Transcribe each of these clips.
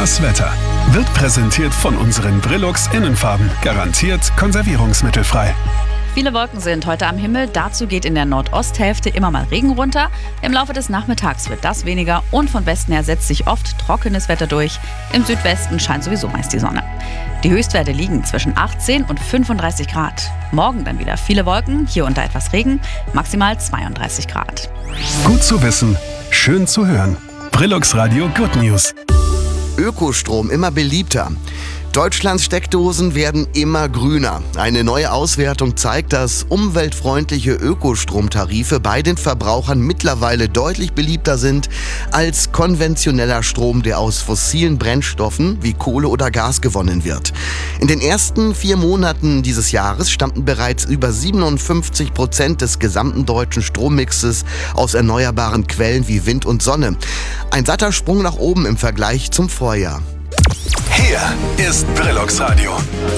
Das Wetter wird präsentiert von unseren Brillux Innenfarben. Garantiert konservierungsmittelfrei. Viele Wolken sind heute am Himmel. Dazu geht in der Nordosthälfte immer mal Regen runter. Im Laufe des Nachmittags wird das weniger und von Westen her setzt sich oft trockenes Wetter durch. Im Südwesten scheint sowieso meist die Sonne. Die Höchstwerte liegen zwischen 18 und 35 Grad. Morgen dann wieder viele Wolken, hier und da etwas Regen, maximal 32 Grad. Gut zu wissen, schön zu hören. Brillux Radio Good News. Ökostrom immer beliebter. Deutschlands Steckdosen werden immer grüner. Eine neue Auswertung zeigt, dass umweltfreundliche Ökostromtarife bei den Verbrauchern mittlerweile deutlich beliebter sind als konventioneller Strom, der aus fossilen Brennstoffen wie Kohle oder Gas gewonnen wird. In den ersten 4 Monaten dieses Jahres stammten bereits über 57% des gesamten deutschen Strommixes aus erneuerbaren Quellen wie Wind und Sonne. Ein satter Sprung nach oben im Vergleich zum Vorjahr. Hier ist Brillux Radio.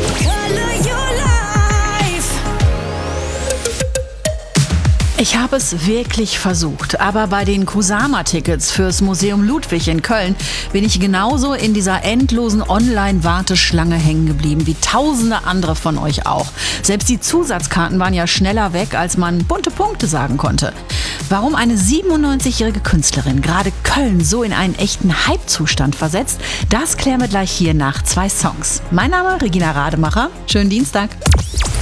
Ich habe es wirklich versucht, aber bei den Kusama-Tickets fürs Museum Ludwig in Köln bin ich genauso in dieser endlosen Online-Warteschlange hängen geblieben, wie tausende andere von euch auch. Selbst die Zusatzkarten waren ja schneller weg, als man bunte Punkte sagen konnte. Warum eine 97-jährige Künstlerin gerade Köln so in einen echten Hype-Zustand versetzt, das klären wir gleich hier nach 2 Songs. Mein Name Regina Rademacher. Schönen Dienstag.